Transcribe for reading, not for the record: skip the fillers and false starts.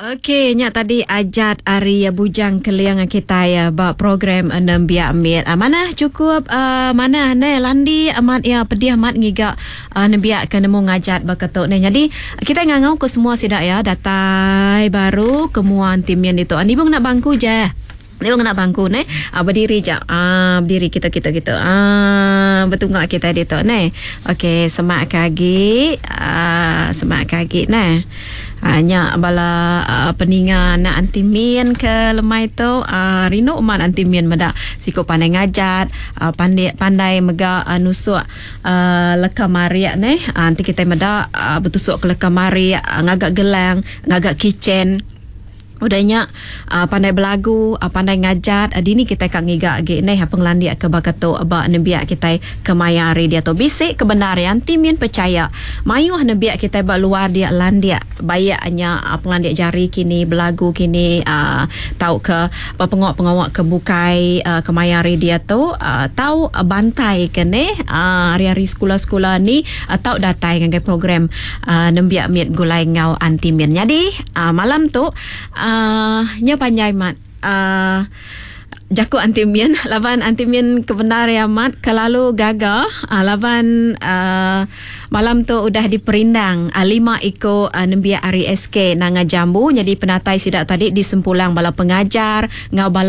Okey, nya tadi ajat ari bujang keliang kita ya ba program nembia mit. Mana cukup mana ne landi amat ya pedih amat ngiga nembia ke nemu ngajat ba ketuk ne. Jadi kita ngangau ke semua sidak ya datai baru kemuan timian itu. Ni bang nak bangku je. Ni bang nak bangku ne. Berdiri je. Berdiri kita. Betungak kita di tu ne. Okey, semak kaki. Semak kaki ne. Hanya bala peningan nak antimin ke lemai tu rino umat antimin meda siko pandai ngajat pandai mega nusuk lekamari ne nanti kita meda betusuk ke lekamari ngagak gelang ngagak kitchen udahnya pandai belagu pandai ngajat dini kita kak ngiga age nei penglandi ke bakato aba nebia kita ke mayari dia tu bisik kebenaran timin percaya mayuh nebia kita ba luar dia landia bayaknya penglandi jari kini belagu kini tahu ke pengawak ke bukai ke mayari dia tu tahu bantai ke ne hari-hari sekolah-sekolah ni tahu datai dengan program nebia mit gulai ngau antimin jadi malam tu nya panjai mat jaku antimin lawan antimin kebenar ya mat kelalu gagah lawan malam tu udah diperindang 5 iko nembia ari SK nanga jambu jadi penatai sidak tadi di sempulang bala pengajar ngau bala